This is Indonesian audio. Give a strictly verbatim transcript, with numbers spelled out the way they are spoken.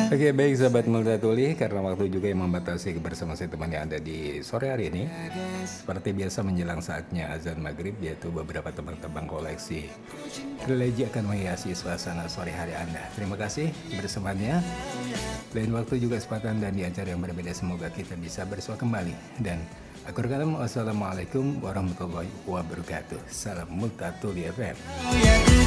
Oke, baik sahabat Multatuli, karena waktu juga yang membatasi bersama saya teman yang ada di sore hari ini. Seperti biasa menjelang saatnya azan maghrib, yaitu beberapa tebang-tebang koleksi religi akan menghiasi suasana sore hari Anda. Terima kasih bersamanya. Lain waktu juga kesempatan dan di acara yang berbeda, semoga kita bisa bersua kembali. Dan akhir kalam, wassalamualaikum warahmatullahi wabarakatuh. Salam Multatuli F M.